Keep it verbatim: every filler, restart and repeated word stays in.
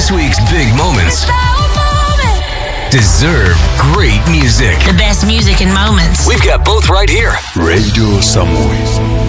This week's big moments deserve great music. The best music and moments. We've got both right here. Radio Samui.